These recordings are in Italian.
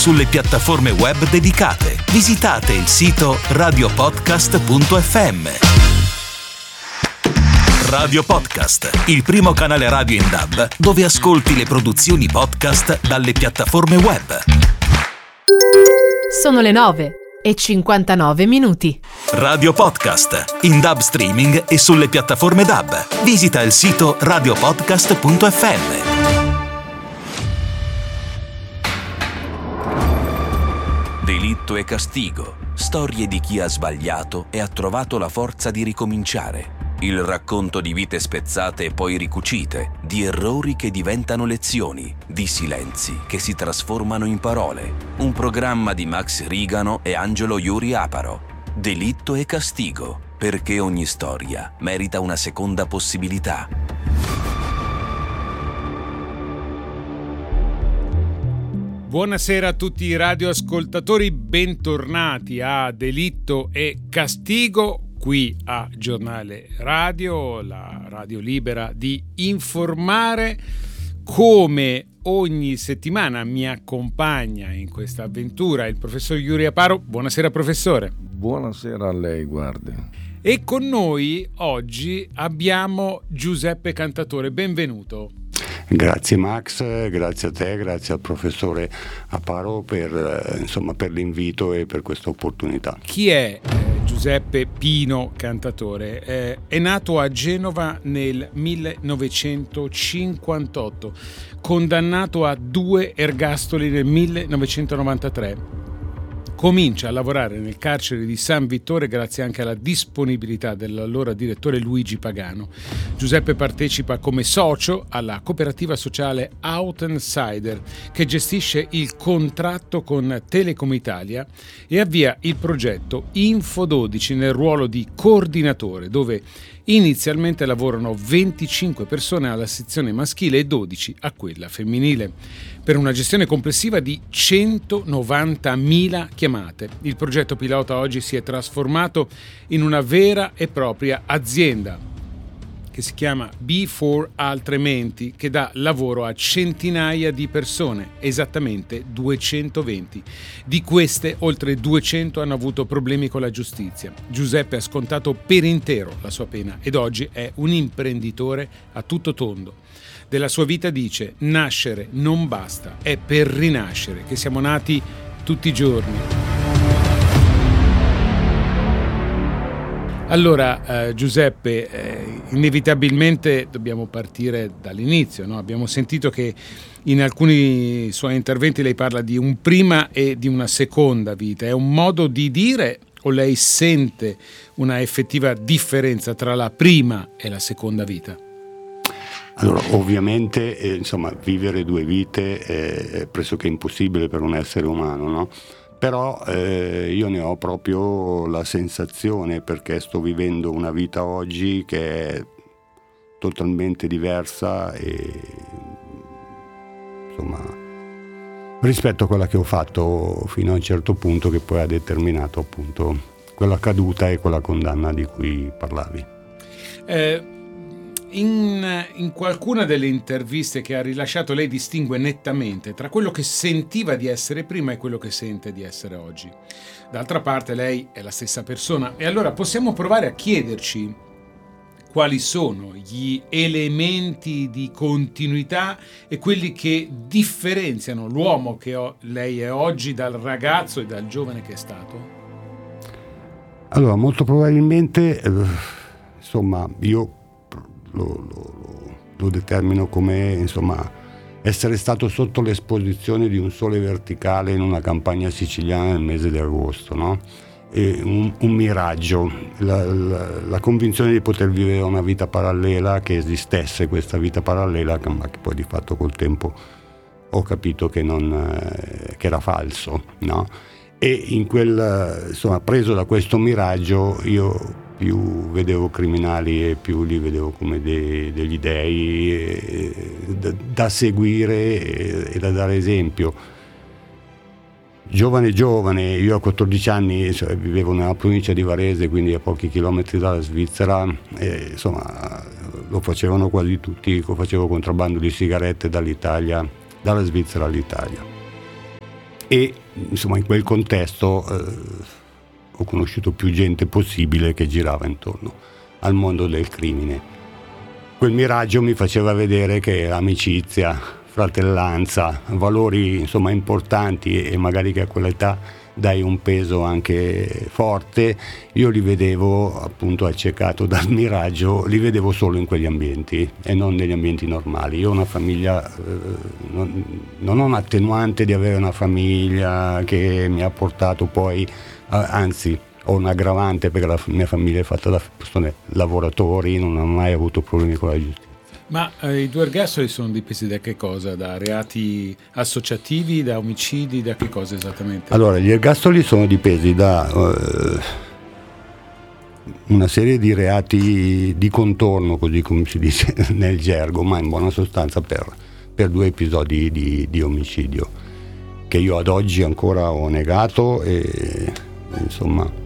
sulle piattaforme web dedicate. Visitate il sito radiopodcast.fm. Radio Podcast, il primo canale radio in DAB dove ascolti le produzioni podcast dalle piattaforme web. Sono le 9:59. Radio Podcast, in DAB streaming e sulle piattaforme DAB. Visita il sito radiopodcast.fm. Delitto e castigo. Storie di chi ha sbagliato e ha trovato la forza di ricominciare. Il racconto di vite spezzate e poi ricucite, di errori che diventano lezioni, di silenzi che si trasformano in parole. Un programma di Max Rigano e Angelo Iuri Aparo. Delitto e castigo, perché ogni storia merita una seconda possibilità. Buonasera a tutti i radioascoltatori, bentornati a Delitto e Castigo, qui a Giornale Radio, la radio libera di informare. Come ogni settimana mi accompagna in questa avventura il professor Iuri Aparo. Buonasera professore. Buonasera a lei, guardi. E con noi oggi abbiamo Giuseppe Cantatore, benvenuto. Grazie Max, grazie a te, grazie al professore Aparo per l'invito e per questa opportunità. Chi è Giuseppe Pino Cantatore? È nato a Genova nel 1958, condannato a 2 ergastoli nel 1993. Comincia a lavorare nel carcere di San Vittore grazie anche alla disponibilità dell'allora direttore Luigi Pagano. Giuseppe partecipa come socio alla cooperativa sociale Outsider, che gestisce il contratto con Telecom Italia, e avvia il progetto Info 12 nel ruolo di coordinatore, dove inizialmente lavorano 25 persone alla sezione maschile e 12 a quella femminile, per una gestione complessiva di 190.000 chiamate. Il progetto pilota oggi si è trasformato in una vera e propria azienda che si chiama B4 Altre Menti, che dà lavoro a centinaia di persone, esattamente 220. Di queste, oltre 200 hanno avuto problemi con la giustizia. Giuseppe ha scontato per intero la sua pena ed oggi è un imprenditore a tutto tondo. Della sua vita dice: nascere non basta, è per rinascere che siamo nati tutti i giorni. Allora Giuseppe, inevitabilmente dobbiamo partire dall'inizio, no? Abbiamo sentito che in alcuni suoi interventi lei parla di un prima e di una seconda vita. È un modo di dire o lei sente una effettiva differenza tra la prima e la seconda vita? Allora, ovviamente vivere 2 vite è pressoché impossibile per un essere umano, no? Però io ne ho proprio la sensazione, perché sto vivendo una vita oggi che è totalmente diversa rispetto a quella che ho fatto fino a un certo punto, che poi ha determinato appunto quella caduta e quella condanna di cui parlavi. In qualcuna delle interviste che ha rilasciato lei distingue nettamente tra quello che sentiva di essere prima e quello che sente di essere oggi. D'altra parte lei è la stessa persona, e allora possiamo provare a chiederci quali sono gli elementi di continuità e quelli che differenziano l'uomo che lei è oggi dal ragazzo e dal giovane che è stato? Allora, molto probabilmente io lo determino come essere stato sotto l'esposizione di un sole verticale in una campagna siciliana nel mese di agosto, no? E un miraggio, la convinzione di poter vivere una vita parallela, che esistesse questa vita parallela, ma che poi di fatto col tempo ho capito che era falso, no? E in preso da questo miraggio, io più vedevo criminali e più li vedevo come degli dei da seguire e da dare esempio. Giovane, io a 14 anni vivevo nella provincia di Varese, quindi a pochi chilometri dalla Svizzera, e lo facevano quasi tutti, facevo contrabbando di sigarette dalla Svizzera all'Italia. e insomma in quel contesto ho conosciuto più gente possibile che girava intorno al mondo del crimine. Quel miraggio mi faceva vedere che amicizia, fratellanza, valori insomma importanti e magari che a quell'età dai un peso anche forte, io li vedevo appunto accecato dal miraggio, li vedevo solo in quegli ambienti e non negli ambienti normali. Io ho una famiglia, non ho un attenuante di avere una famiglia che mi ha portato poi, anzi ho un aggravante perché la mia famiglia è fatta da persone lavoratori, non ho mai avuto problemi con la giustizia. Ma i 2 ergastoli sono dipesi da che cosa? Da reati associativi, da omicidi, da che cosa esattamente? Allora, gli ergastoli sono dipesi da una serie di reati di contorno, così come si dice nel gergo, ma in buona sostanza per 2 episodi di omicidio, che io ad oggi ancora ho negato e insomma...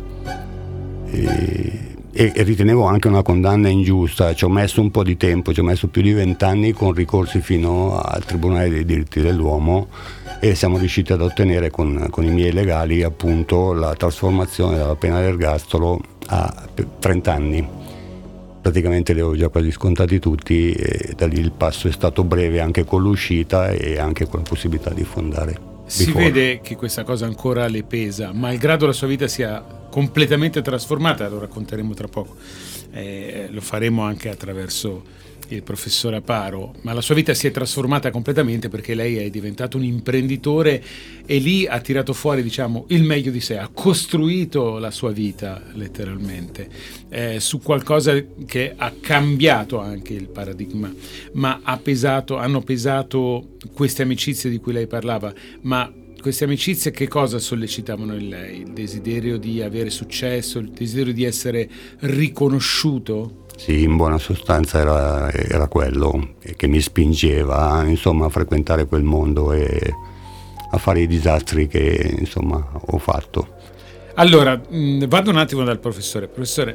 E ritenevo anche una condanna ingiusta. Ci ho messo un po' di tempo, ci ho messo più di 20 anni con ricorsi fino al Tribunale dei diritti dell'uomo e siamo riusciti ad ottenere con i miei legali appunto la trasformazione della pena dell'ergastolo a 30 anni. Praticamente li avevo già quasi scontati tutti e da lì il passo è stato breve anche con l'uscita e anche con la possibilità di fondare. Si vede che questa cosa ancora le pesa, malgrado la sua vita sia completamente trasformata, lo racconteremo tra poco, lo faremo anche attraverso il professor Aparo, ma la sua vita si è trasformata completamente perché lei è diventato un imprenditore e lì ha tirato fuori, diciamo, il meglio di sé, ha costruito la sua vita letteralmente su qualcosa che ha cambiato anche il paradigma, ma hanno pesato queste amicizie di cui lei parlava, ma queste amicizie che cosa sollecitavano in lei? Il desiderio di avere successo, il desiderio di essere riconosciuto? Sì, in buona sostanza era quello che mi spingeva insomma a frequentare quel mondo e a fare i disastri che insomma ho fatto. Allora, vado un attimo dal professore. Professore,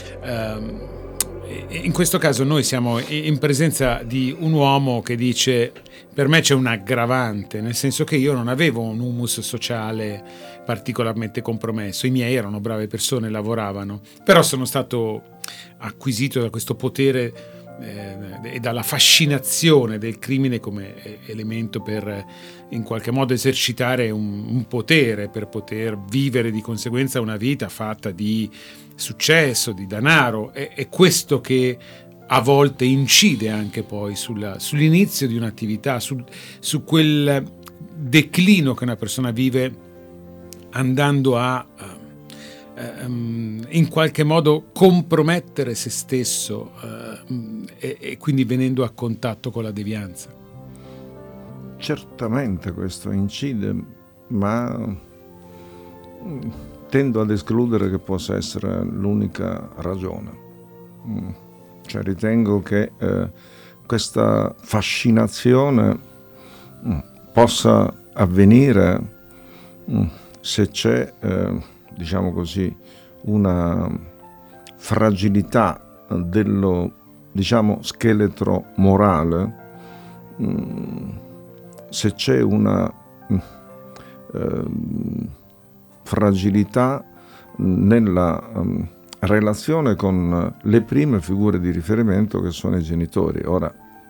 in questo caso noi siamo in presenza di un uomo che dice: per me c'è un aggravante, nel senso che io non avevo un humus sociale particolarmente compromesso, i miei erano brave persone, lavoravano, però sono stato acquisito da questo potere e dalla fascinazione del crimine come elemento per in qualche modo esercitare un potere, per poter vivere di conseguenza una vita fatta di successo, di denaro. È questo che a volte incide anche poi sull'inizio di un'attività, su quel declino che una persona vive andando a in qualche modo compromettere se stesso e quindi venendo a contatto con la devianza. Certamente questo incide, ma tendo ad escludere che possa essere l'unica ragione. Cioè ritengo che questa fascinazione possa avvenire se c'è diciamo così una fragilità dello diciamo scheletro morale, se c'è una fragilità nella relazione con le prime figure di riferimento che sono i genitori. Ora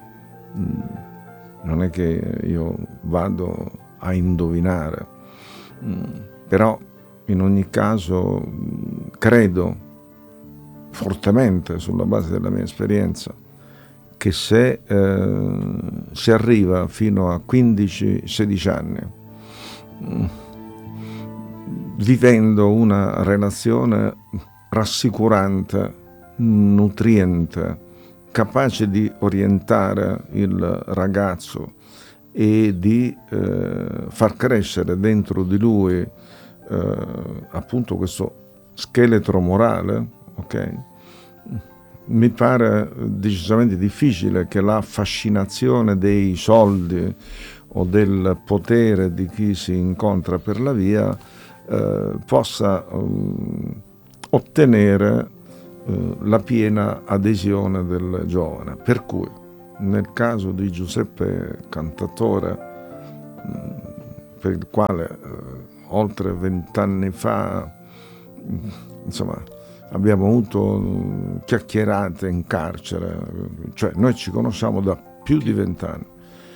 non è che io vado a indovinare, però in ogni caso credo fortemente, sulla base della mia esperienza, che se si arriva fino a 15-16 anni vivendo una relazione rassicurante, nutriente, capace di orientare il ragazzo e di far crescere dentro di lui appunto questo scheletro morale, ok? Mi pare decisamente difficile che la fascinazione dei soldi o del potere di chi si incontra per la via possa ottenere la piena adesione del giovane. Per cui nel caso di Giuseppe Cantautore per il quale oltre 20 anni fa, insomma, abbiamo avuto chiacchierate in carcere, cioè noi ci conosciamo da più di 20 anni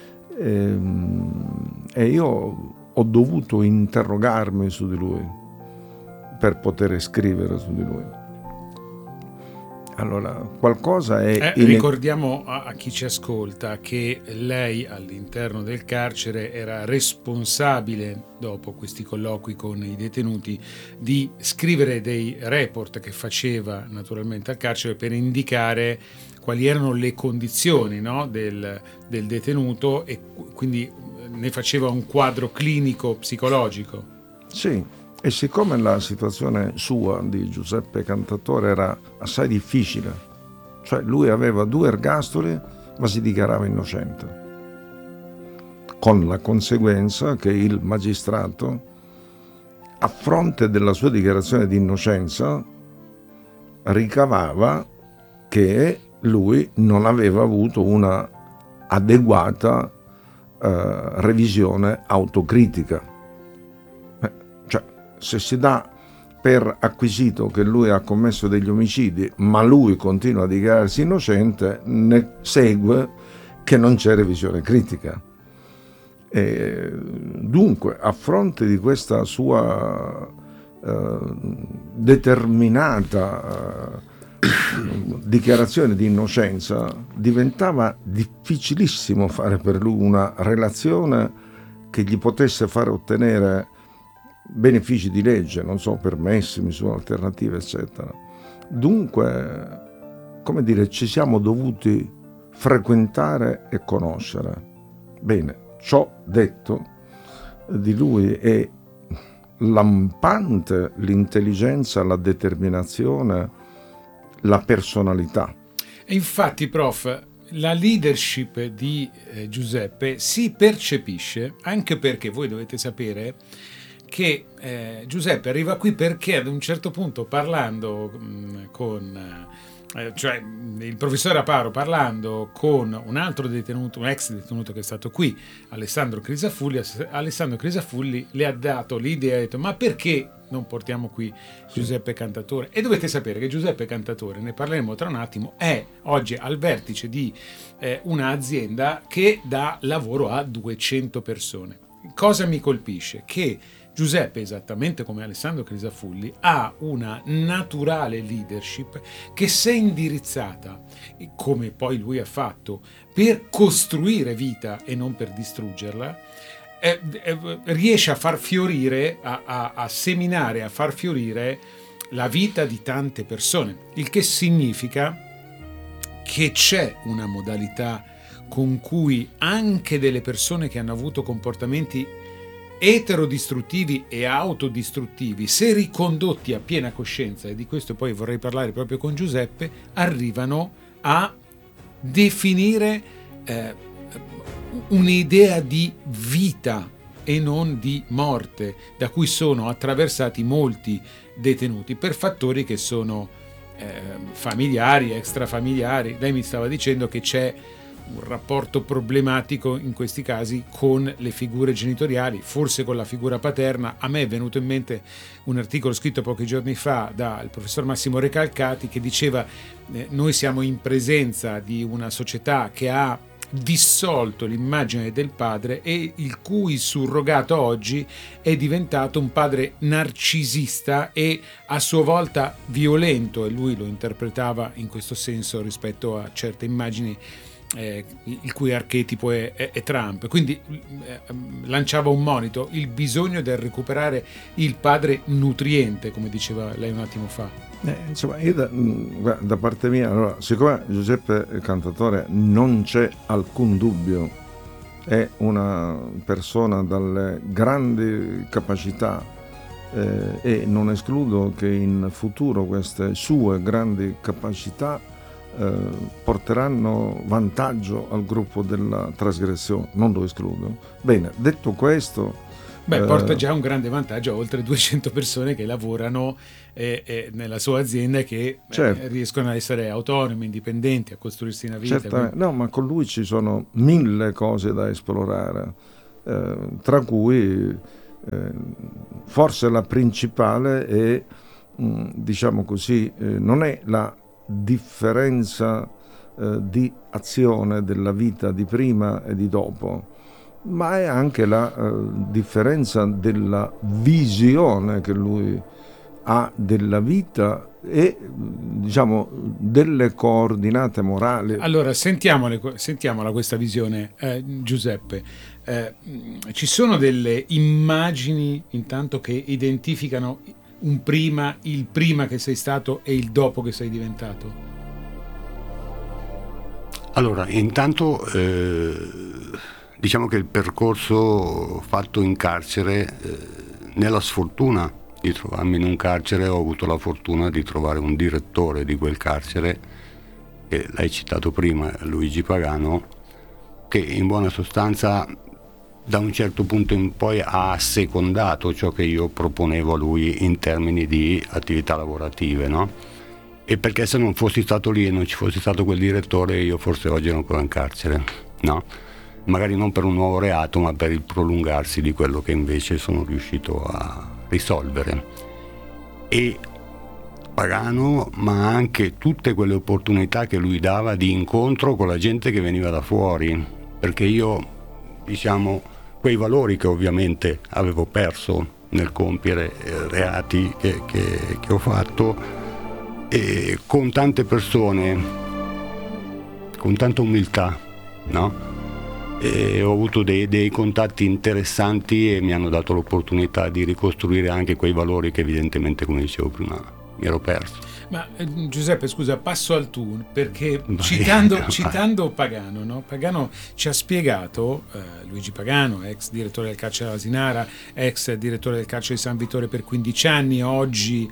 e io ho dovuto interrogarmi su di lui per poter scrivere su di lui. Allora, qualcosa è... Ricordiamo a chi ci ascolta che lei all'interno del carcere era responsabile, dopo questi colloqui con i detenuti, di scrivere dei report che faceva naturalmente al carcere per indicare quali erano le condizioni, no, del detenuto, e quindi ne faceva un quadro clinico psicologico. Sì. E siccome la situazione sua di Giuseppe Cantatore era assai difficile, cioè lui aveva 2 ergastoli ma si dichiarava innocente, con la conseguenza che il magistrato, a fronte della sua dichiarazione di innocenza, ricavava che lui non aveva avuto una adeguata revisione autocritica. Se si dà per acquisito che lui ha commesso degli omicidi, ma lui continua a dichiararsi innocente, ne segue che non c'è revisione critica. E dunque, a fronte di questa sua determinata dichiarazione di innocenza, diventava difficilissimo fare per lui una relazione che gli potesse fare ottenere benefici di legge, non so, permessi, misure alternative, eccetera. Dunque, come dire, ci siamo dovuti frequentare e conoscere. Bene, ciò detto, di lui è lampante l'intelligenza, la determinazione, la personalità. E infatti, prof, la leadership di Giuseppe si percepisce anche perché voi dovete sapere che Giuseppe arriva qui perché ad un certo punto, parlando con cioè il professore Aparo, parlando con un altro detenuto, un ex detenuto che è stato qui, Alessandro Crisafulli le ha dato l'idea, ha detto: ma perché non portiamo qui Giuseppe Cantatore? E dovete sapere che Giuseppe Cantatore, ne parleremo tra un attimo, è oggi al vertice di un'azienda che dà lavoro a 200 persone. Cosa mi colpisce? Che Giuseppe, esattamente come Alessandro Crisafulli, ha una naturale leadership che, se indirizzata, come poi lui ha fatto, per costruire vita e non per distruggerla, riesce a far fiorire, a seminare, a far fiorire la vita di tante persone, il che significa che c'è una modalità con cui anche delle persone che hanno avuto comportamenti eterodistruttivi e autodistruttivi, se ricondotti a piena coscienza, e di questo poi vorrei parlare proprio con Giuseppe, arrivano a definire un'idea di vita e non di morte, da cui sono attraversati molti detenuti per fattori che sono familiari, extrafamiliari. Lei mi stava dicendo che c'è un rapporto problematico in questi casi con le figure genitoriali, forse con la figura paterna. A me è venuto in mente un articolo scritto pochi giorni fa dal professor Massimo Recalcati che diceva noi siamo in presenza di una società che ha dissolto l'immagine del padre e il cui surrogato oggi è diventato un padre narcisista e a sua volta violento, e lui lo interpretava in questo senso rispetto a certe immagini il cui archetipo è Trump. Quindi lanciava un monito: il bisogno del recuperare il padre nutriente, come diceva lei un attimo fa. Insomma, io da parte mia, allora, siccome Giuseppe Cantatore non c'è alcun dubbio, è una persona dalle grandi capacità e non escludo che in futuro queste sue grandi capacità porteranno vantaggio al gruppo della trasgressione, non lo escludo. Bene, detto questo, porta già un grande vantaggio a oltre 200 persone che lavorano nella sua azienda e che riescono a essere autonomi, indipendenti, a costruirsi una vita. No, ma con lui ci sono 1000 cose da esplorare. tra cui forse la principale è, diciamo così, non è la differenza di azione della vita di prima e di dopo, ma è anche la differenza della visione che lui ha della vita e, diciamo, delle coordinate morali. Allora, sentiamola questa visione, Giuseppe. Ci sono delle immagini intanto che identificano il prima che sei stato e il dopo che sei diventato? Allora, intanto diciamo che il percorso fatto in carcere, nella sfortuna di trovarmi in un carcere, ho avuto la fortuna di trovare un direttore di quel carcere, che l'hai citato prima, Luigi Pagano, che in buona sostanza da un certo punto in poi ha assecondato ciò che io proponevo a lui in termini di attività lavorative, no? E perché se non fossi stato lì e non ci fosse stato quel direttore, io forse oggi ero ancora in carcere, no? Magari non per un nuovo reato, ma per il prolungarsi di quello che invece sono riuscito a risolvere. E Pagano, ma anche tutte quelle opportunità che lui dava di incontro con la gente che veniva da fuori, perché io, diciamo, quei valori che ovviamente avevo perso nel compiere reati che ho fatto, e con tante persone, con tanta umiltà, no? E ho avuto dei contatti interessanti e mi hanno dato l'opportunità di ricostruire anche quei valori che evidentemente, come dicevo prima, mi ero perso. Ma Giuseppe, scusa, passo al tu, perché citando Pagano, no? Pagano ci ha spiegato, Luigi Pagano, ex direttore del carcere Asinara, ex direttore del carcere di San Vittore per 15 anni, oggi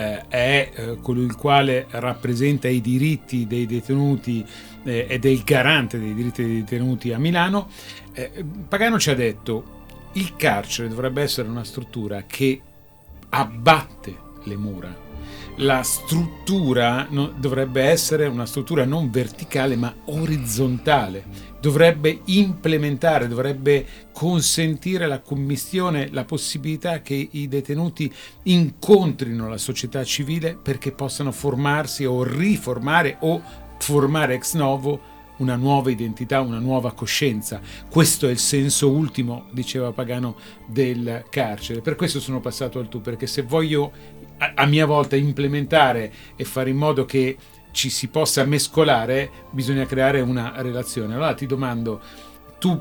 è colui il quale rappresenta i diritti dei detenuti ed è il garante dei diritti dei detenuti a Milano. Pagano ci ha detto: il carcere dovrebbe essere una struttura che abbatte le mura. La struttura dovrebbe essere una struttura non verticale ma orizzontale, dovrebbe implementare, dovrebbe consentire la commistione, la possibilità che i detenuti incontrino la società civile perché possano formarsi o riformare o formare ex novo una nuova identità, una nuova coscienza. Questo è il senso ultimo, diceva Pagano, del carcere. Per questo sono passato al tu, perché se voglio a mia volta implementare e fare in modo che ci si possa mescolare, bisogna creare una relazione. Allora ti domando, tu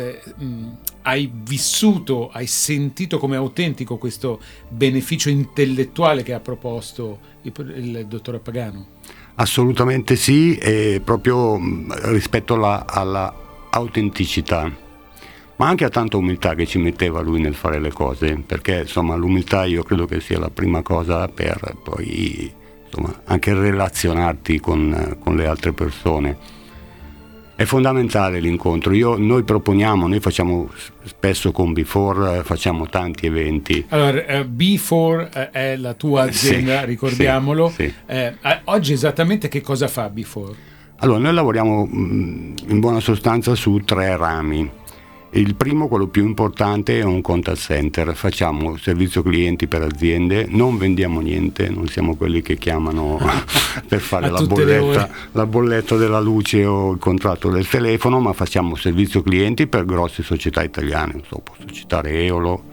hai vissuto, hai sentito come autentico questo beneficio intellettuale che ha proposto il dottore Pagano? Assolutamente sì, e proprio rispetto alla autenticità, ma anche a tanta umiltà che ci metteva lui nel fare le cose, perché insomma l'umiltà io credo che sia la prima cosa per poi insomma anche relazionarti con le altre persone. È fondamentale l'incontro. Noi facciamo spesso con Before, facciamo tanti eventi. Allora, Before è la tua azienda, sì, ricordiamolo. Sì. Oggi esattamente che cosa fa Before? Allora, noi lavoriamo in buona sostanza su 3 rami. Il primo, quello più importante, è un contact center. Facciamo servizio clienti per aziende, non vendiamo niente, non siamo quelli che chiamano per fare la bolletta della luce o il contratto del telefono, ma facciamo servizio clienti per grosse società italiane. Non so, posso citare Eolo,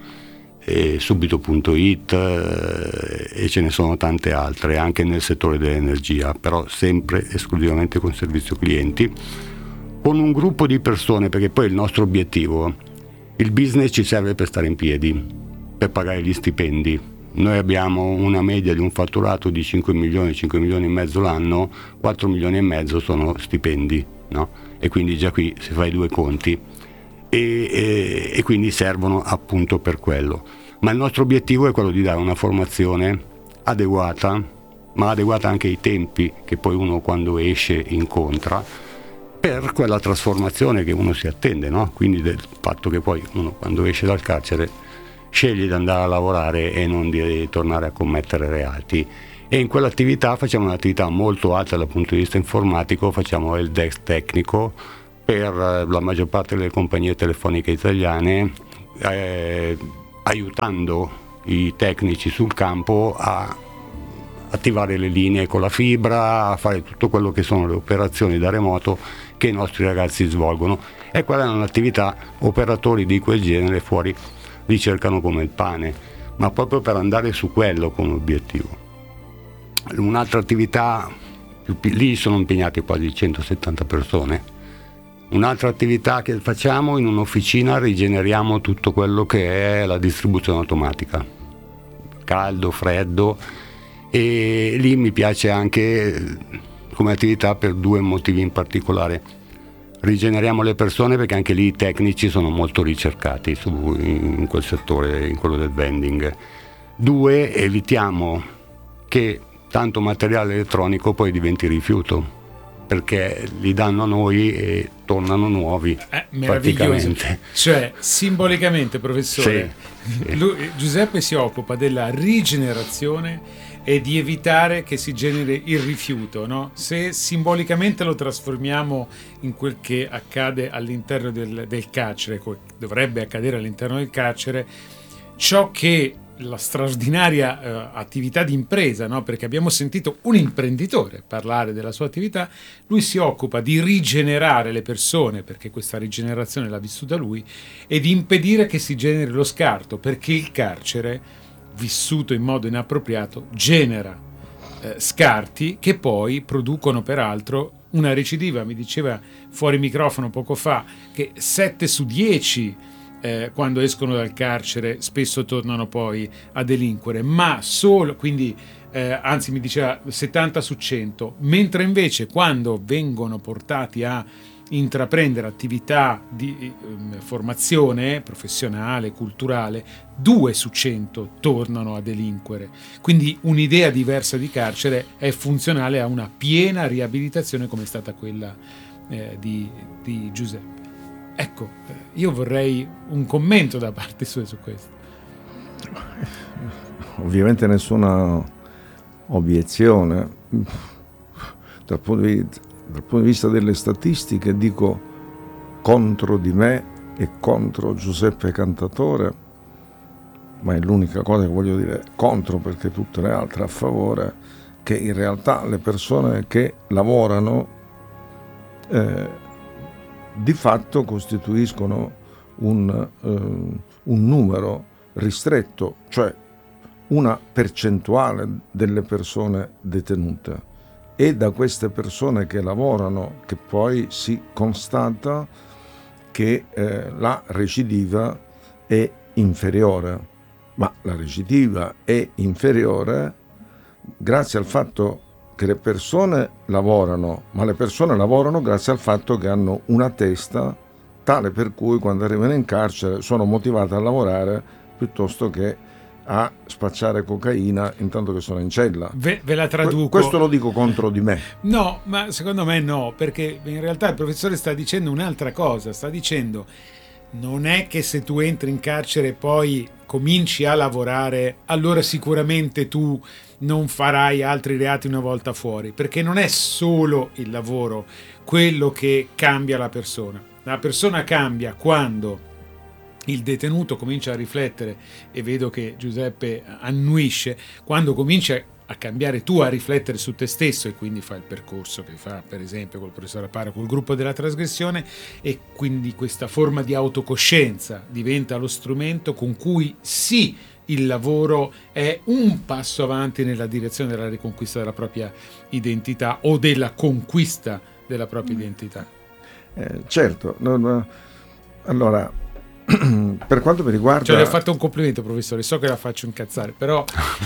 Subito.it e ce ne sono tante altre, anche nel settore dell'energia, però sempre esclusivamente con servizio clienti, con un gruppo di persone, perché poi il nostro obiettivo, il business ci serve per stare in piedi, per pagare gli stipendi. Noi abbiamo una media di un fatturato di 5 milioni e mezzo l'anno, 4 milioni e mezzo sono stipendi, no? E quindi già qui si fai 2 conti e quindi servono appunto per quello. Ma il nostro obiettivo è quello di dare una formazione adeguata, ma adeguata anche ai tempi che poi uno quando esce incontra, per quella trasformazione che uno si attende, no? Quindi del fatto che poi uno quando esce dal carcere sceglie di andare a lavorare e non di tornare a commettere reati. E in quell'attività facciamo un'attività molto alta dal punto di vista informatico, facciamo il desk tecnico per la maggior parte delle compagnie telefoniche italiane, aiutando i tecnici sul campo a attivare le linee con la fibra, a fare tutto quello che sono le operazioni da remoto che i nostri ragazzi svolgono. E quella è un'attività, operatori di quel genere fuori li cercano come il pane, ma proprio per andare su quello come obiettivo. Un'altra attività, lì sono impegnati quasi 170 persone. Un'altra attività che facciamo in un'officina, rigeneriamo tutto quello che è la distribuzione automatica, caldo, freddo, e lì mi piace anche come attività per due motivi in particolare. Rigeneriamo le persone perché anche lì i tecnici sono molto ricercati in quel settore, in quello del vending. Due, evitiamo che tanto materiale elettronico poi diventi rifiuto, perché li danno a noi e tornano nuovi. Meraviglioso. Cioè, simbolicamente, professore, sì. Giuseppe si occupa della rigenerazione e di evitare che si generi il rifiuto, no? Se simbolicamente lo trasformiamo in quel che accade all'interno del carcere, dovrebbe accadere all'interno del carcere, ciò che la straordinaria attività di impresa, no? Perché abbiamo sentito un imprenditore parlare della sua attività, lui si occupa di rigenerare le persone, perché questa rigenerazione l'ha vissuta lui, e di impedire che si generi lo scarto, perché il carcere, vissuto in modo inappropriato, genera scarti che poi producono peraltro una recidiva. Mi diceva fuori microfono poco fa che 7 su 10 quando escono dal carcere spesso tornano poi a delinquere, ma solo, quindi anzi mi diceva 70 su 100, mentre invece quando vengono portati a intraprendere attività di formazione professionale, culturale, 2 su 100 tornano a delinquere. Quindi un'idea diversa di carcere è funzionale a una piena riabilitazione come è stata quella di Giuseppe. Ecco, io vorrei un commento da parte sua su questo. Ovviamente nessuna obiezione. Dal punto di vista delle statistiche dico contro di me e contro Giuseppe Cantatore, ma è l'unica cosa che voglio dire contro, perché tutte le altre a favore, che in realtà le persone che lavorano di fatto costituiscono un numero ristretto, cioè una percentuale delle persone detenute. E da queste persone che lavorano che poi si constata che la recidiva è inferiore, ma la recidiva è inferiore grazie al fatto che le persone lavorano, ma le persone lavorano grazie al fatto che hanno una testa tale per cui quando arrivano in carcere sono motivate a lavorare piuttosto che a spacciare cocaina intanto che sono in cella. Ve la traduco. Questo lo dico contro di me. No, ma secondo me no, perché in realtà il professore sta dicendo un'altra cosa, sta dicendo non è che se tu entri in carcere e poi cominci a lavorare, allora sicuramente tu non farai altri reati una volta fuori, perché non è solo il lavoro quello che cambia la persona. La persona cambia quando il detenuto comincia a riflettere, e vedo che Giuseppe annuisce, quando comincia a cambiare tu a riflettere su te stesso e quindi fa il percorso che fa per esempio col professor Aparo col gruppo della trasgressione, e quindi questa forma di autocoscienza diventa lo strumento con cui sì, il lavoro è un passo avanti nella direzione della riconquista della propria identità o della conquista della propria identità. Certo, allora per quanto mi riguarda... Cioè, le ho fatto un complimento, professore, so che la faccio incazzare, però...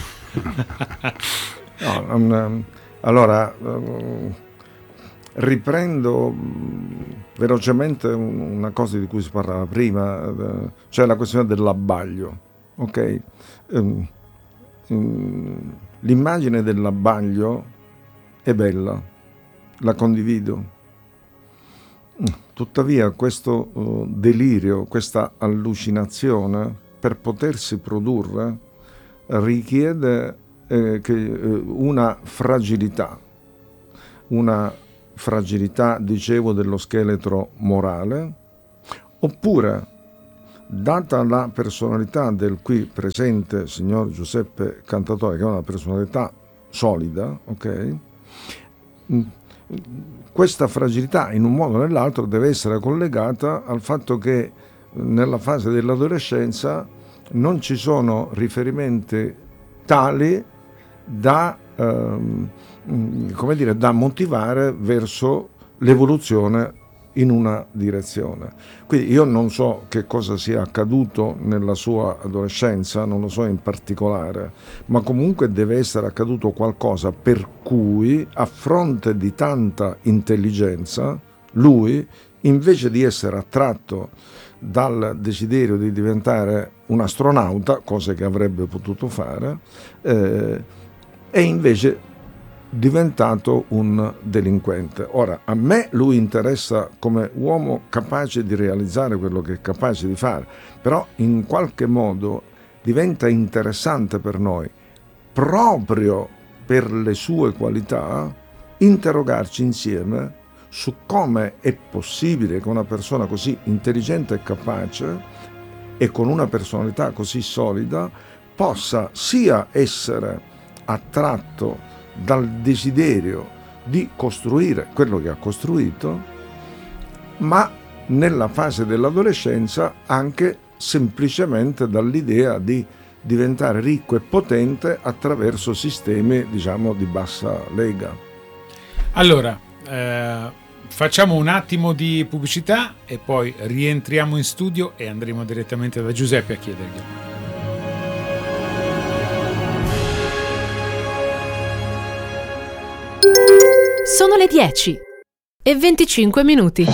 No, allora, riprendo velocemente una cosa di cui si parlava prima, cioè la questione dell'abbaglio, ok? L'immagine dell'abbaglio è bella, la condivido. Tuttavia questo delirio, questa allucinazione per potersi produrre richiede una fragilità, una fragilità, dicevo, dello scheletro morale, oppure, data la personalità del qui presente signor Giuseppe Cantatore, che è una personalità solida, ok? Questa fragilità in un modo o nell'altro deve essere collegata al fatto che nella fase dell'adolescenza non ci sono riferimenti tali da, da motivare verso l'evoluzione in una direzione. Quindi io non so che cosa sia accaduto nella sua adolescenza, non lo so in particolare, ma comunque deve essere accaduto qualcosa per cui, a fronte di tanta intelligenza, lui, invece di essere attratto dal desiderio di diventare un astronauta, cosa che avrebbe potuto fare, è invece diventato un delinquente. Ora, a me lui interessa come uomo capace di realizzare quello che è capace di fare, però in qualche modo diventa interessante per noi, proprio per le sue qualità, interrogarci insieme su come è possibile che una persona così intelligente e capace e con una personalità così solida possa sia essere attratto dal desiderio di costruire quello che ha costruito, ma nella fase dell'adolescenza anche semplicemente dall'idea di diventare ricco e potente attraverso sistemi, diciamo, di bassa lega. Allora, facciamo un attimo di pubblicità e poi rientriamo in studio e andremo direttamente da Giuseppe a chiedergli. Sono le 10:25.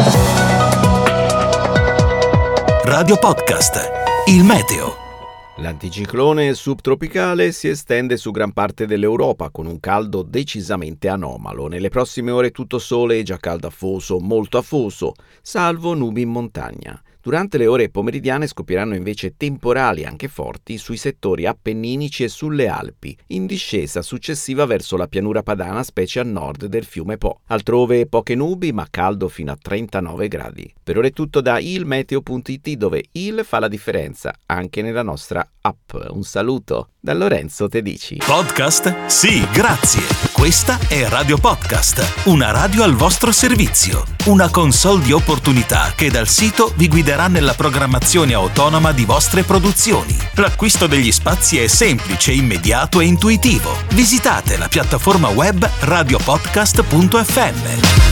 Radio Podcast, il meteo. L'anticiclone subtropicale si estende su gran parte dell'Europa con un caldo decisamente anomalo. Nelle prossime ore tutto sole e già caldo afoso, molto afoso, salvo nubi in montagna. Durante le ore pomeridiane scoppieranno invece temporali anche forti sui settori appenninici e sulle Alpi, in discesa successiva verso la pianura padana, specie a nord del fiume Po. Altrove poche nubi, ma caldo fino a 39 gradi. Per ora è tutto da ilmeteo.it, dove il fa la differenza anche nella nostra app. Un saluto da Lorenzo Tedici. Podcast? Sì, grazie. Questa è Radio Podcast, una radio al vostro servizio. Una console di opportunità che dal sito vi guiderà nella programmazione autonoma di vostre produzioni. L'acquisto degli spazi è semplice, immediato e intuitivo. Visitate la piattaforma web radiopodcast.fm.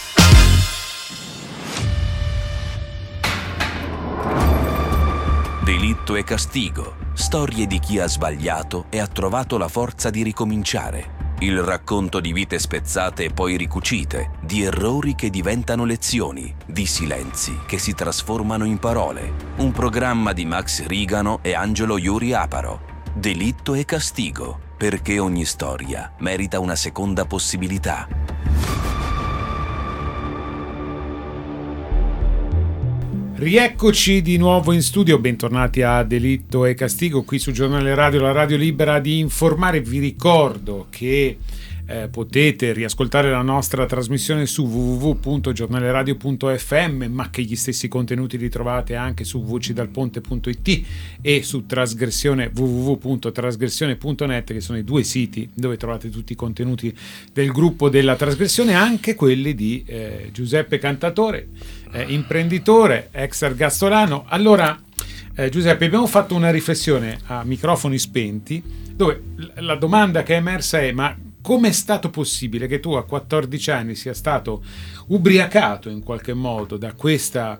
Delitto e castigo. Storie di chi ha sbagliato e ha trovato la forza di ricominciare. Il racconto di vite spezzate e poi ricucite, di errori che diventano lezioni, di silenzi che si trasformano in parole. Un programma di Max Rigano e Angelo Iuri Aparo. Delitto e castigo, perché ogni storia merita una seconda possibilità. Rieccoci di nuovo in studio, bentornati a Delitto e Castigo qui su Giornale Radio, la radio libera di informare. Vi ricordo che potete riascoltare la nostra trasmissione su www.giornaleradio.fm, ma che gli stessi contenuti li trovate anche su vocidalponte.it e su trasgressione www.trasgressione.net, che sono i due siti dove trovate tutti i contenuti del gruppo della Trasgressione, anche quelli di Giuseppe Cantatore, imprenditore, ex ergastolano. Allora, Giuseppe, abbiamo fatto una riflessione a microfoni spenti, dove la domanda che è emersa è: ma come è stato possibile che tu a 14 anni sia stato ubriacato in qualche modo da questa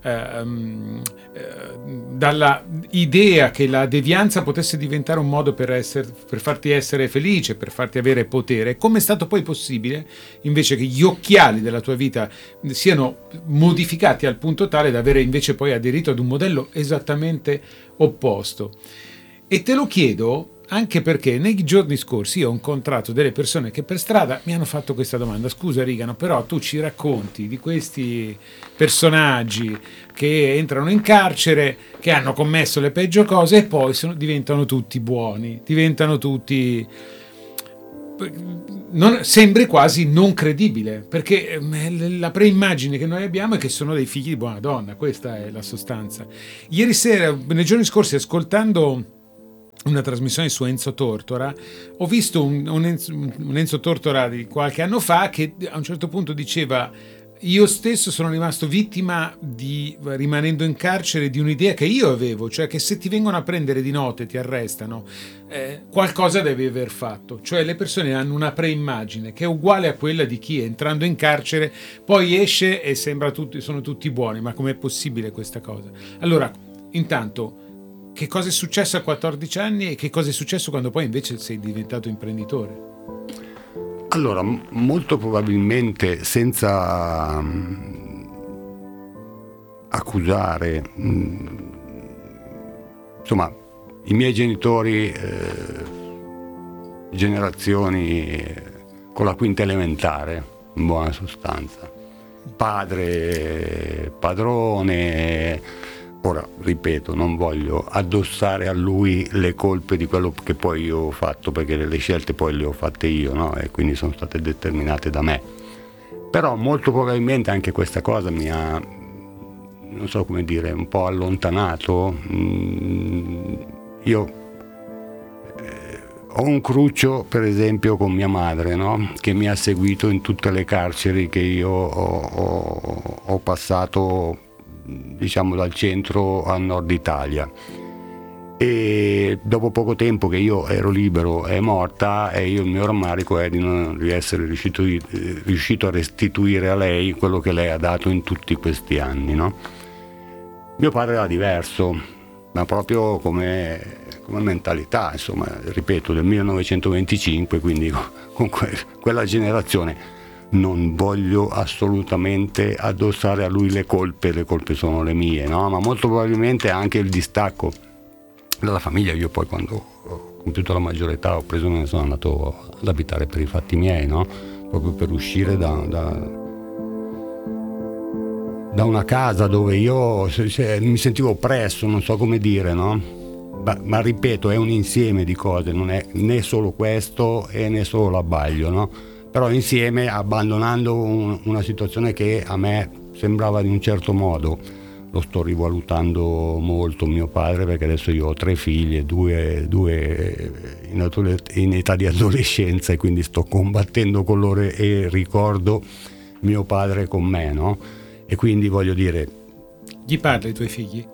dalla idea che la devianza potesse diventare un modo per farti essere felice, per farti avere potere? Come è stato poi possibile invece che gli occhiali della tua vita siano modificati al punto tale da avere invece poi aderito ad un modello esattamente opposto? E te lo chiedo anche perché nei giorni scorsi io ho incontrato delle persone che per strada mi hanno fatto questa domanda: scusa Rigano, però tu ci racconti di questi personaggi che entrano in carcere, che hanno commesso le peggio cose e poi diventano tutti buoni, diventano tutti sembri quasi non credibile, perché la preimmagine che noi abbiamo è che sono dei figli di buona donna, questa è la sostanza. Ieri sera, nei giorni scorsi, ascoltando una trasmissione su Enzo Tortora, ho visto un Enzo Tortora di qualche anno fa che a un certo punto diceva: io stesso sono rimasto vittima rimanendo in carcere, di un'idea che io avevo, cioè che se ti vengono a prendere di notte, ti arrestano, qualcosa devi aver fatto. Cioè le persone hanno una preimmagine che è uguale a quella di chi entrando in carcere poi esce e sembra sono tutti buoni. Ma com'è possibile questa cosa? Allora, intanto, che cosa è successo a 14 anni e che cosa è successo quando poi invece sei diventato imprenditore? Allora, molto probabilmente, senza accusare, insomma, i miei genitori, generazioni con la quinta elementare, in buona sostanza, padre, padrone. Ora, ripeto, non voglio addossare a lui le colpe di quello che poi io ho fatto, perché le scelte poi le ho fatte io, no? E quindi sono state determinate da me. Però molto probabilmente anche questa cosa mi ha, non so come dire, un po' allontanato. Io ho un cruccio, per esempio, con mia madre, no? Che mi ha seguito in tutte le carceri che io ho passato, diciamo, dal centro al nord Italia, e dopo poco tempo che io ero libero è morta, e io il mio rammarico è di non essere riuscito a restituire a lei quello che lei ha dato in tutti questi anni, no? Mio padre era diverso, ma proprio come mentalità, insomma, ripeto, del 1925, quindi con quella generazione. Non voglio assolutamente addossare a lui le colpe sono le mie, no? Ma molto probabilmente anche il distacco dalla famiglia. Io poi, quando ho compiuto la maggiore età, me ne sono andato ad abitare per i fatti miei, no? Proprio per uscire da una casa dove io mi sentivo oppresso, non so come dire, no? Ma ripeto, è un insieme di cose, non è né solo questo e né solo l'abbaglio, no? Però insieme, abbandonando una situazione che a me sembrava di un certo modo. Lo sto rivalutando molto, mio padre, perché adesso io ho 3 figlie, due in età di adolescenza, e quindi sto combattendo con loro e ricordo mio padre con me, no? E quindi voglio dire... Gli parli ai tuoi figli?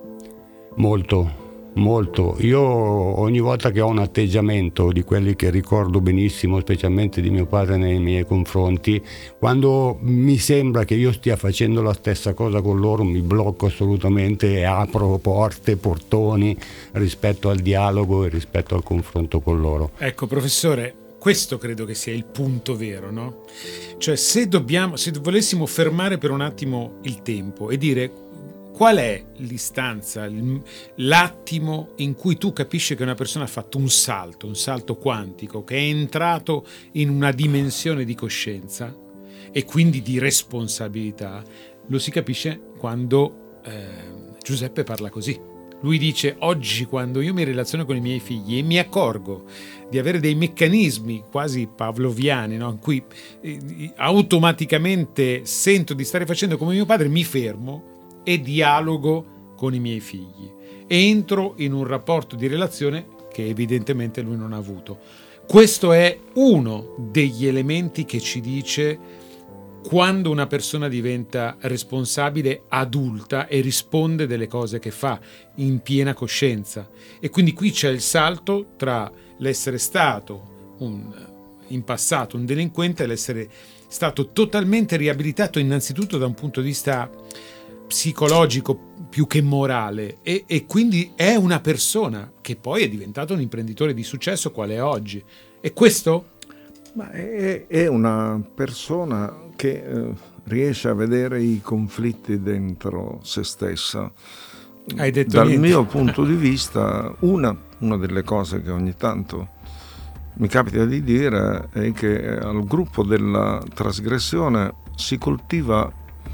Molto. Io ogni volta che ho un atteggiamento di quelli che ricordo benissimo, specialmente di mio padre nei miei confronti, quando mi sembra che io stia facendo la stessa cosa con loro, mi blocco assolutamente e apro portoni rispetto al dialogo e rispetto al confronto con loro. Ecco, professore, questo credo che sia il punto vero, no? Cioè, se volessimo fermare per un attimo il tempo e dire: qual è l'istanza, l'attimo in cui tu capisci che una persona ha fatto un salto quantico, che è entrato in una dimensione di coscienza e quindi di responsabilità? Lo si capisce quando Giuseppe parla così. Lui dice: oggi, quando io mi relaziono con i miei figli e mi accorgo di avere dei meccanismi quasi pavloviani, no? In cui automaticamente sento di stare facendo come mio padre, mi fermo e dialogo con i miei figli, entro in un rapporto di relazione che evidentemente lui non ha avuto. Questo è uno degli elementi che ci dice quando una persona diventa responsabile, adulta, e risponde delle cose che fa in piena coscienza. E quindi qui c'è il salto tra l'essere stato in passato un delinquente e l'essere stato totalmente riabilitato, innanzitutto da un punto di vista psicologico più che morale, e quindi è una persona che poi è diventato un imprenditore di successo quale è oggi. E questo? Ma è una persona che riesce a vedere i conflitti dentro se stessa. Hai detto Dal niente. mio punto di vista, una delle cose che ogni tanto mi capita di dire è che al gruppo della trasgressione si coltiva,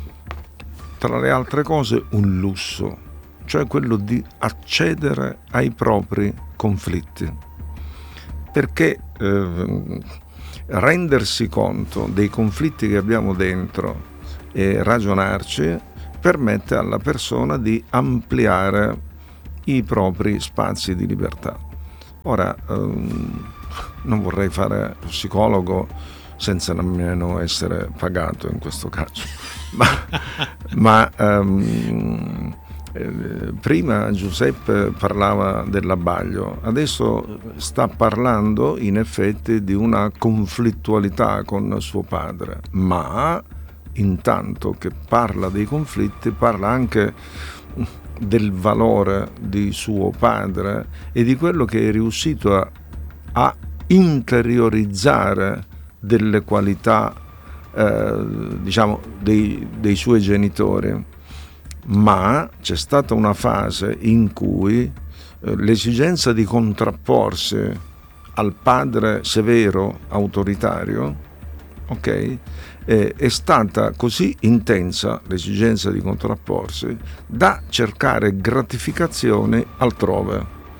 tra le altre cose, un lusso, cioè quello di accedere ai propri conflitti, perché rendersi conto dei conflitti che abbiamo dentro e ragionarci permette alla persona di ampliare i propri spazi di libertà. Ora, non vorrei fare psicologo senza nemmeno essere pagato in questo caso, ma prima Giuseppe parlava dell'abbaglio, adesso sta parlando in effetti di una conflittualità con suo padre, ma intanto che parla dei conflitti parla anche del valore di suo padre e di quello che è riuscito a interiorizzare delle qualità diciamo dei suoi genitori. Ma c'è stata una fase in cui l'esigenza di contrapporsi al padre severo, autoritario, ok, è stata così intensa, l'esigenza di contrapporsi, da cercare gratificazioni altrove.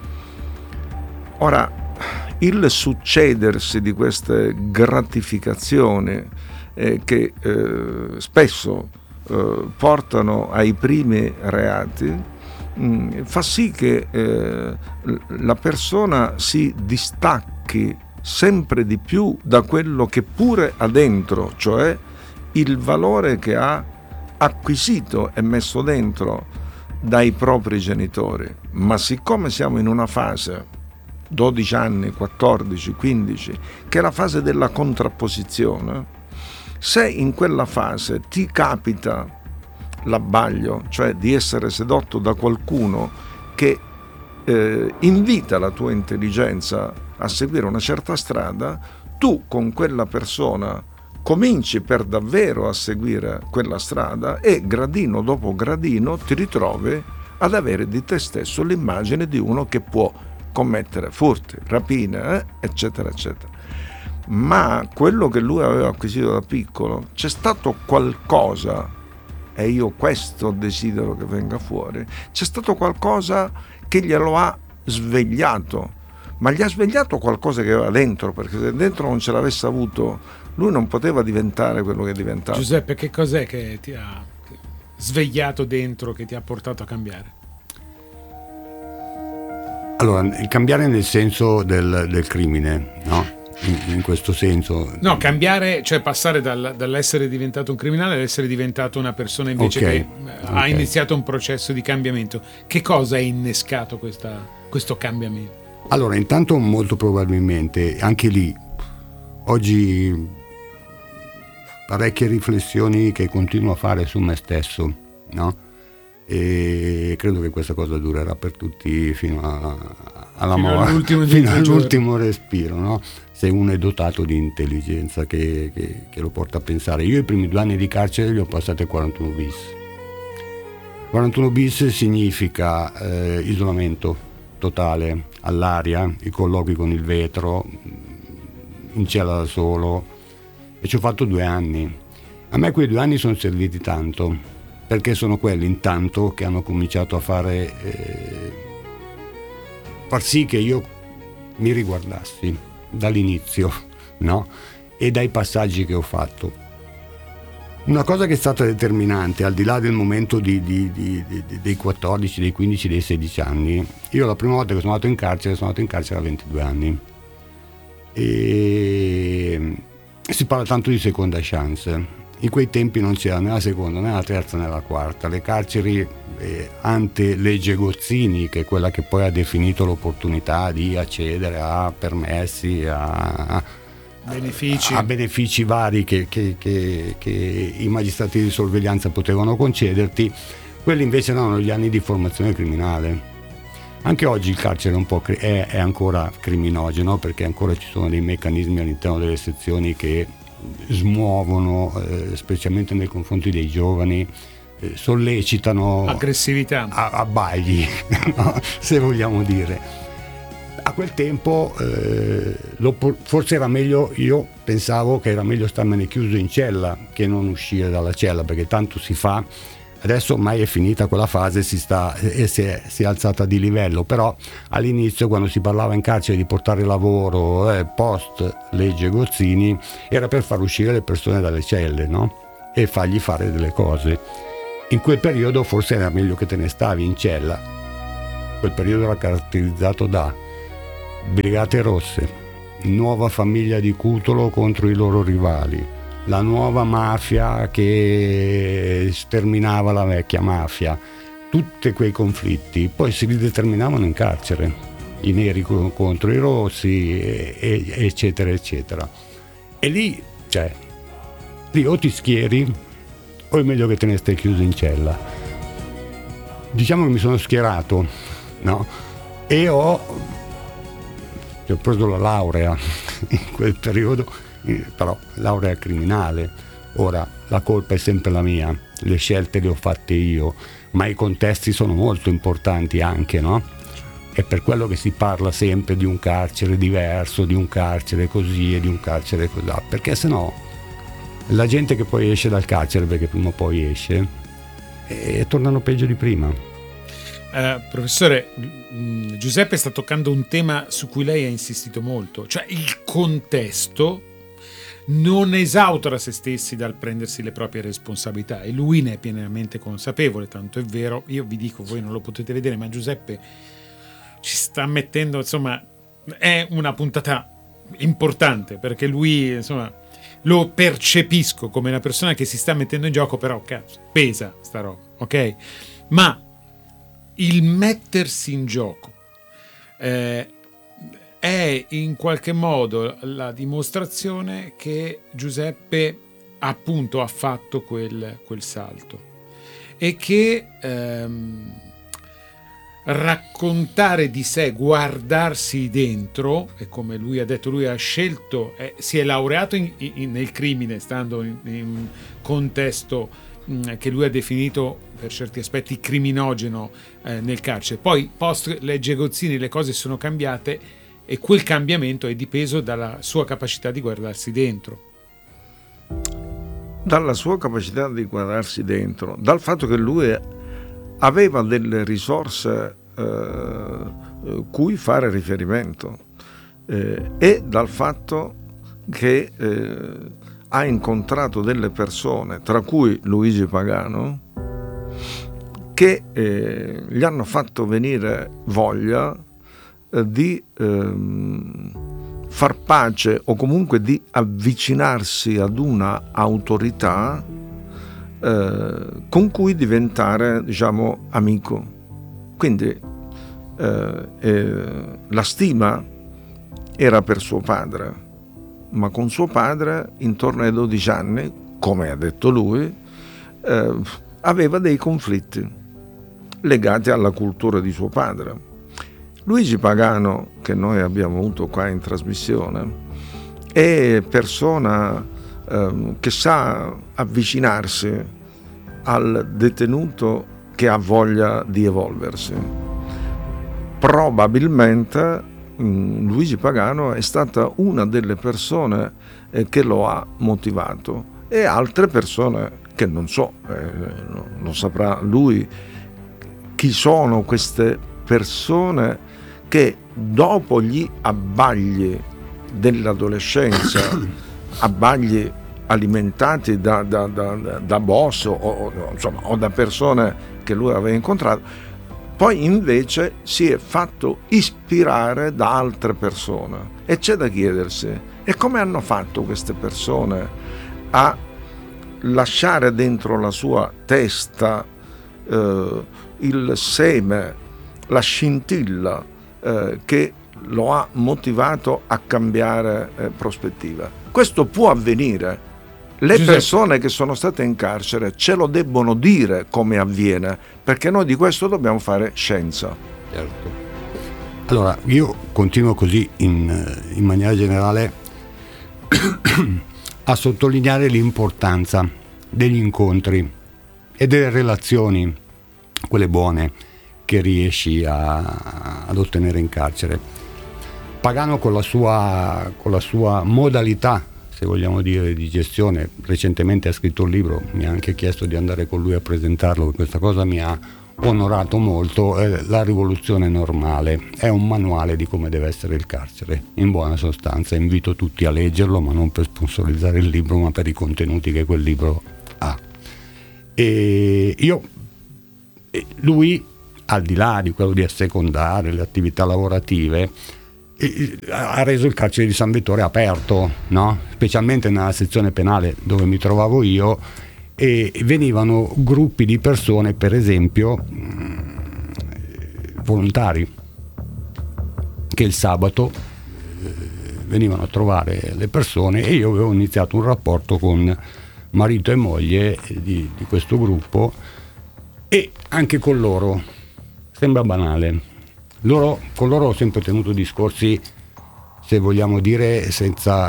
Ora, il succedersi di queste gratificazioni che spesso portano ai primi reati, fa sì che la persona si distacchi sempre di più da quello che pure ha dentro, cioè il valore che ha acquisito e messo dentro dai propri genitori. Ma siccome siamo in una fase 12 anni, 14, 15, che è la fase della contrapposizione, se in quella fase ti capita l'abbaglio, cioè di essere sedotto da qualcuno che invita la tua intelligenza a seguire una certa strada, tu con quella persona cominci per davvero a seguire quella strada e gradino dopo gradino ti ritrovi ad avere di te stesso l'immagine di uno che può commettere furti, rapine, eccetera, eccetera. Ma quello che lui aveva acquisito da piccolo, c'è stato qualcosa, e io questo desidero che venga fuori, c'è stato qualcosa che glielo ha svegliato, ma gli ha svegliato qualcosa che aveva dentro, perché se dentro non ce l'avesse avuto, lui non poteva diventare quello che è diventato. Giuseppe, che cos'è che ti ha svegliato dentro, che ti ha portato a cambiare? Allora, cambiare nel senso del crimine, no? In questo senso. No, cambiare, cioè passare dall'essere diventato un criminale all'essere diventato una persona invece che ha iniziato un processo di cambiamento. Che cosa ha innescato questo cambiamento? Allora, intanto molto probabilmente, anche lì, oggi parecchie riflessioni che continuo a fare su me stesso, no? E credo che questa cosa durerà per tutti fino alla morte, fino all'ultimo respiro, no? Se uno è dotato di intelligenza che lo porta a pensare. Io i primi 2 anni di carcere li ho passati a 41 bis. 41 bis significa isolamento totale, all'aria, i colloqui con il vetro, in cella da solo, e ci ho fatto 2 anni. A me quei 2 anni sono serviti tanto, perché sono quelli intanto che hanno cominciato a far sì che io mi riguardassi dall'inizio, no? E dai passaggi che ho fatto. Una cosa che è stata determinante, al di là del momento dei 14, dei 15, dei 16 anni, io la prima volta che sono andato in carcere a 22 anni. E si parla tanto di seconda chance. In quei tempi non c'era né la seconda, né la terza, né la quarta. Le carceri ante legge Gozzini, che è quella che poi ha definito l'opportunità di accedere a permessi, a benefici vari che i magistrati di sorveglianza potevano concederti, quelli invece erano gli anni di formazione criminale. Anche oggi il carcere è un po' è ancora criminogeno, perché ancora ci sono dei meccanismi all'interno delle sezioni che smuovono, specialmente nei confronti dei giovani, sollecitano aggressività, abbagli, no? Se vogliamo dire. A quel tempo forse era meglio, io pensavo che era meglio starmene chiuso in cella che non uscire dalla cella, perché tanto si fa Adesso ormai è finita quella fase, si è alzata di livello, però all'inizio, quando si parlava in carcere di portare lavoro post legge Gozzini, era per far uscire le persone dalle celle, no? E fargli fare delle cose. In quel periodo forse era meglio che te ne stavi in cella. Quel periodo era caratterizzato da Brigate Rosse, nuova famiglia di Cutolo contro i loro rivali, la nuova mafia che sterminava la vecchia mafia, tutti quei conflitti poi si rideterminavano in carcere, i neri contro i rossi, eccetera eccetera. E lì o ti schieri o è meglio che te ne stai chiuso in cella. Diciamo che mi sono schierato, no? E ho preso la laurea in quel periodo, però laurea criminale. Ora la colpa è sempre la mia, le scelte le ho fatte io, ma i contesti sono molto importanti anche, no? È per quello che si parla sempre di un carcere diverso, di un carcere così e di un carcere così, perché sennò la gente che poi esce dal carcere, perché prima o poi esce, e tornano peggio di prima. Professore, Giuseppe sta toccando un tema su cui lei ha insistito molto, cioè il contesto non esautora se stessi dal prendersi le proprie responsabilità, e lui ne è pienamente consapevole, tanto è vero, io vi dico, voi non lo potete vedere, ma Giuseppe ci sta mettendo, insomma, è una puntata importante, perché lui, insomma, lo percepisco come una persona che si sta mettendo in gioco, però cazzo, pesa sta roba, ok? Ma il mettersi in gioco è in qualche modo la dimostrazione che Giuseppe appunto ha fatto quel salto, e che raccontare di sé, guardarsi dentro, e come lui ha detto, lui ha scelto, si è laureato nel crimine, stando in un contesto che lui ha definito per certi aspetti criminogeno nel carcere. Poi post legge Gozzini le cose sono cambiate, e quel cambiamento è dipeso dalla sua capacità di guardarsi dentro. Dalla sua capacità di guardarsi dentro, dal fatto che lui aveva delle risorse cui fare riferimento, e dal fatto che ha incontrato delle persone, tra cui Luigi Pagano, che gli hanno fatto venire voglia di far pace, o comunque di avvicinarsi ad una autorità con cui diventare, diciamo, amico. Quindi la stima era per suo padre, ma con suo padre intorno ai 12 anni, come ha detto lui, aveva dei conflitti legati alla cultura di suo padre. Luigi Pagano, che noi abbiamo avuto qua in trasmissione, è persona che sa avvicinarsi al detenuto che ha voglia di evolversi. Probabilmente Luigi Pagano è stata una delle persone che lo ha motivato, e altre persone che non so, lo saprà lui, chi sono queste persone che dopo gli abbagli dell'adolescenza, abbagli alimentati da boss o da persone che lui aveva incontrato, poi invece si è fatto ispirare da altre persone. E c'è da chiedersi, e come hanno fatto queste persone a lasciare dentro la sua testa il seme, la scintilla che lo ha motivato a cambiare prospettiva. Questo può avvenire. Le persone che sono state in carcere ce lo debbono dire come avviene, perché noi di questo dobbiamo fare scienza. Certo. Allora, io continuo così in maniera generale a sottolineare l'importanza degli incontri e delle relazioni, quelle buone, che riesci ad ottenere in carcere. Pagano con la sua modalità se vogliamo dire, di gestione. Recentemente ha scritto un libro, mi ha anche chiesto di andare con lui a presentarlo, questa cosa mi ha onorato molto. La rivoluzione normale è un manuale di come deve essere il carcere, in buona sostanza. Invito tutti a leggerlo, ma non per sponsorizzare il libro, ma per i contenuti che quel libro ha. E lui, al di là di quello di assecondare le attività lavorative, ha reso il carcere di San Vittore aperto, no? Specialmente nella sezione penale dove mi trovavo io, e venivano gruppi di persone, per esempio volontari, che il sabato venivano a trovare le persone, e io avevo iniziato un rapporto con marito e moglie di questo gruppo, e anche con loro, sembra banale, con loro ho sempre tenuto discorsi, se vogliamo dire, senza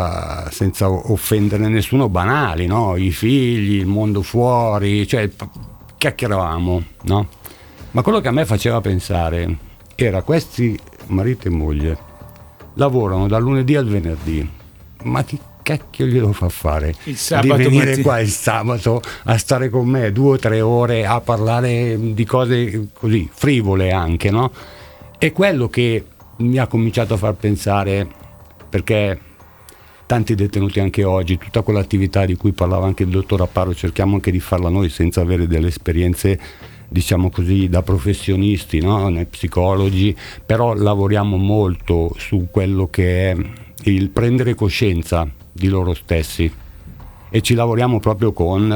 offendere nessuno, banali, no? I figli, il mondo fuori, cioè chiacchieravamo, no? Ma quello che a me faceva pensare era: questi marito e moglie lavorano dal lunedì al venerdì, ma chi cacchio glielo fa fare il sabato di venire mattina qua il sabato a stare con me 2 o 3 ore a parlare di cose così frivole anche, no? È quello che mi ha cominciato a far pensare, perché tanti detenuti anche oggi, tutta quell'attività di cui parlava anche il dottor Apparo, cerchiamo anche di farla noi senza avere delle esperienze, diciamo così, da professionisti, no? Noi psicologi, però lavoriamo molto su quello che è il prendere coscienza di loro stessi, e ci lavoriamo proprio con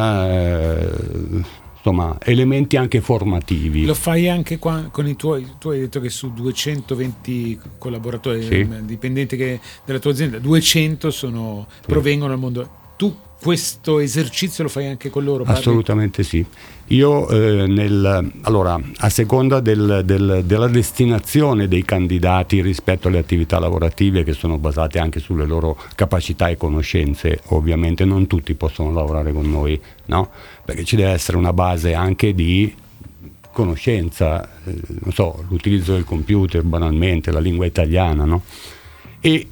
insomma, elementi anche formativi. Lo fai anche qua con i tuoi, tu hai detto che su 220 collaboratori, sì, dipendenti della tua azienda, 200 provengono dal mondo. Tu questo esercizio lo fai anche con loro? Assolutamente sì. Io allora, a seconda della destinazione dei candidati rispetto alle attività lavorative, che sono basate anche sulle loro capacità e conoscenze, ovviamente non tutti possono lavorare con noi, no? Perché ci deve essere una base anche di conoscenza, non so, l'utilizzo del computer banalmente, la lingua italiana, no? E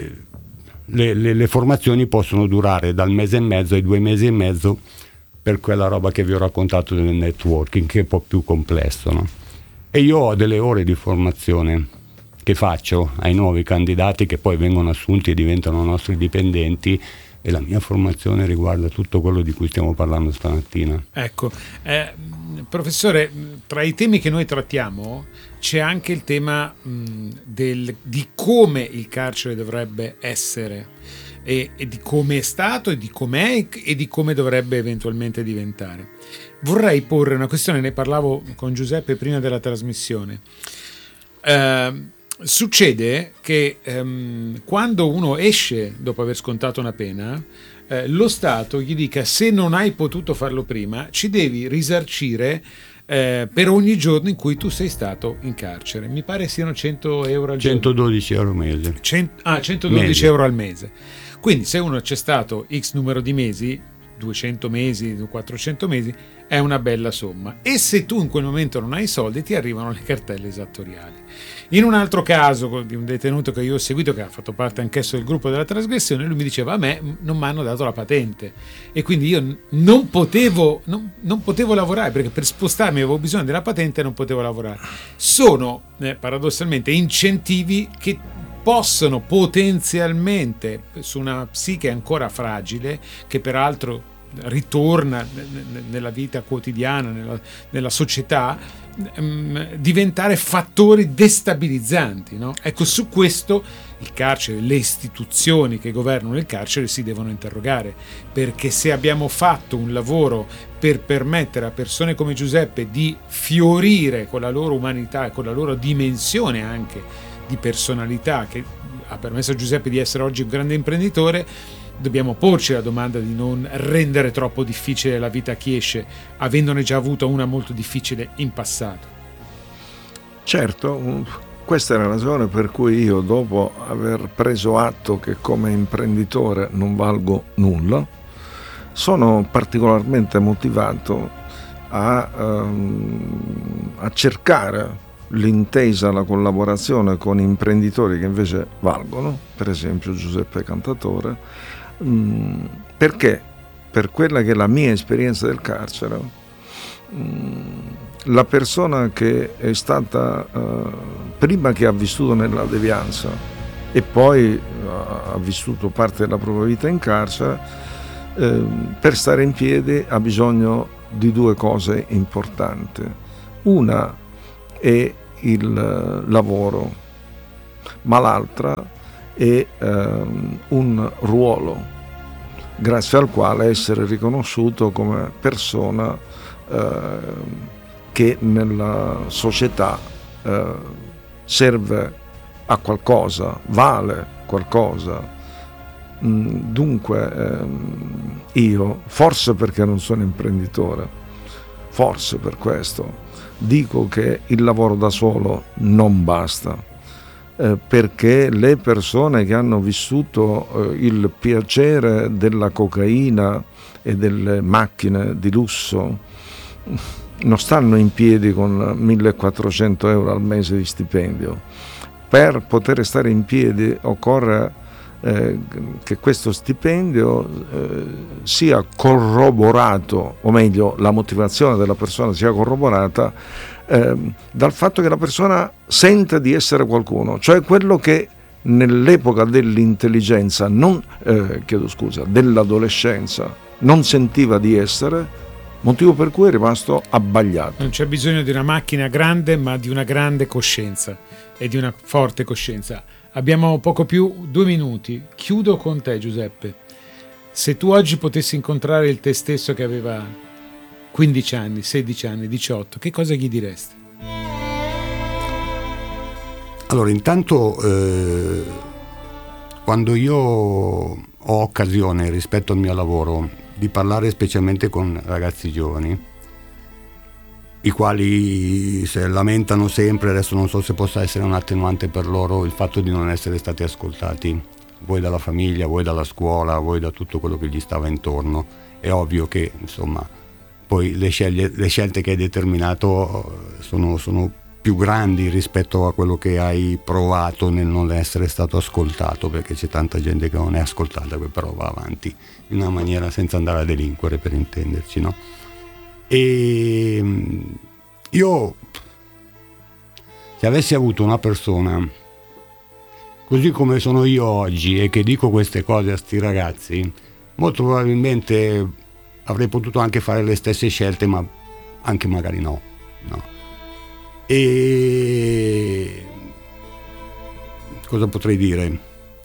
le formazioni possono durare dal mese e mezzo ai 2 mesi e mezzo, per quella roba che vi ho raccontato del networking, che è un po' più complesso, no? E io ho delle ore di formazione che faccio ai nuovi candidati che poi vengono assunti e diventano nostri dipendenti, e la mia formazione riguarda tutto quello di cui stiamo parlando stamattina. Ecco, professore, tra i temi che noi trattiamo c'è anche il tema di come il carcere dovrebbe essere, e di come è stato, e di com'è, e di come dovrebbe eventualmente diventare. Vorrei porre una questione, ne parlavo con Giuseppe prima della trasmissione. Succede che quando uno esce dopo aver scontato una pena, lo Stato gli dica: se non hai potuto farlo prima, ci devi risarcire per ogni giorno in cui tu sei stato in carcere. Mi pare siano 100 euro al giorno. 112 euro al mese. 112 mese. Euro al mese. Quindi se uno c'è stato X numero di mesi, 200 mesi, 400 mesi, è una bella somma. E se tu in quel momento non hai soldi, ti arrivano le cartelle esattoriali. In un altro caso di un detenuto che io ho seguito, che ha fatto parte anch'esso del gruppo della trasgressione, lui mi diceva: a me non mi hanno dato la patente, e quindi io non potevo lavorare, perché per spostarmi avevo bisogno della patente e non potevo lavorare. Sono paradossalmente incentivi che possono potenzialmente, su una psiche ancora fragile, che peraltro ritorna nella vita quotidiana, nella società, diventare fattori destabilizzanti, no? Ecco, su questo il carcere, le istituzioni che governano il carcere si devono interrogare, perché se abbiamo fatto un lavoro per permettere a persone come Giuseppe di fiorire con la loro umanità e con la loro dimensione anche di personalità, che ha permesso a Giuseppe di essere oggi un grande imprenditore, dobbiamo porci la domanda di non rendere troppo difficile la vita a chi esce, avendone già avuto una molto difficile in passato. Certo, questa è la ragione per cui io, dopo aver preso atto che come imprenditore non valgo nulla, sono particolarmente motivato a cercare l'intesa, la collaborazione con imprenditori che invece valgono, per esempio Giuseppe Cantatore, perché per quella che è la mia esperienza del carcere, la persona che è stata prima, che ha vissuto nella devianza e poi ha vissuto parte della propria vita in carcere, per stare in piedi ha bisogno di due cose importanti. Una è il lavoro, ma l'altra è un ruolo grazie al quale essere riconosciuto come persona che nella società serve a qualcosa, vale qualcosa. Dunque io, forse perché non sono imprenditore, forse per questo, dico che il lavoro da solo non basta, perché le persone che hanno vissuto il piacere della cocaina e delle macchine di lusso non stanno in piedi con 1.400 euro al mese di stipendio. Per poter stare in piedi occorre che questo stipendio sia corroborato, o meglio la motivazione della persona sia corroborata dal fatto che la persona sente di essere qualcuno, cioè quello che nell'epoca dell'intelligenza, dell'adolescenza non sentiva di essere, motivo per cui è rimasto abbagliato. Non c'è bisogno di una macchina grande, ma di una grande coscienza e di una forte coscienza. Abbiamo poco più 2 minuti. Chiudo con te, Giuseppe. Se tu oggi potessi incontrare il te stesso che aveva 15 anni, 16 anni, 18, che cosa gli diresti? Allora, intanto quando io ho occasione rispetto al mio lavoro di parlare specialmente con ragazzi giovani, i quali se lamentano sempre, adesso non so se possa essere un attenuante per loro il fatto di non essere stati ascoltati, voi dalla famiglia, voi dalla scuola, voi da tutto quello che gli stava intorno. È ovvio che insomma poi le scelte che hai determinato sono più grandi rispetto a quello che hai provato nel non essere stato ascoltato, perché c'è tanta gente che non è ascoltata, che però va avanti in una maniera senza andare a delinquere, per intenderci, no? E io, se avessi avuto una persona così come sono io oggi e che dico queste cose a sti ragazzi, molto probabilmente avrei potuto anche fare le stesse scelte, ma anche magari no. E cosa potrei dire?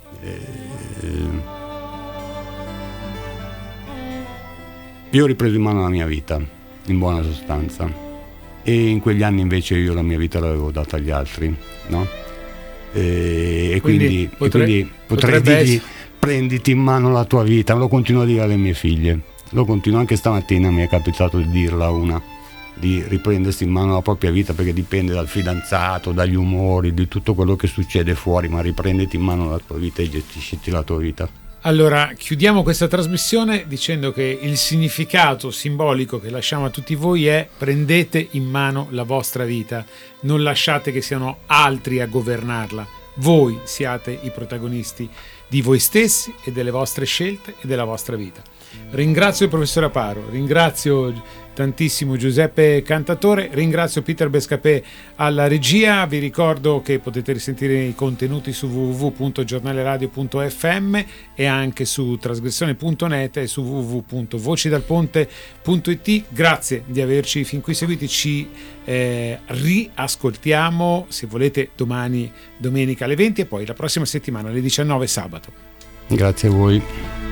Io ho ripreso in mano la mia vita, in buona sostanza, e in quegli anni invece io la mia vita l'avevo data agli altri, no? E quindi potrei dirgli: prenditi in mano la tua vita. Lo continuo a dire alle mie figlie, lo continuo anche stamattina, mi è capitato di dirla una, di riprendersi in mano la propria vita, perché dipende dal fidanzato, dagli umori, di tutto quello che succede fuori, ma riprenditi in mano la tua vita e gestisciti la tua vita. Allora, chiudiamo questa trasmissione dicendo che il significato simbolico che lasciamo a tutti voi è: prendete in mano la vostra vita, non lasciate che siano altri a governarla, voi siate i protagonisti di voi stessi e delle vostre scelte e della vostra vita. Ringrazio il professor Aparo, ringrazio tantissimo Giuseppe Cantatore, ringrazio Peter Bescapè alla regia. Vi ricordo che potete risentire i contenuti su www.giornaleradio.fm e anche su trasgressione.net e su www.vocidalponte.it. Grazie di averci fin qui seguiti, ci riascoltiamo se volete domani, domenica alle 20, e poi la prossima settimana alle 19 sabato. Grazie a voi.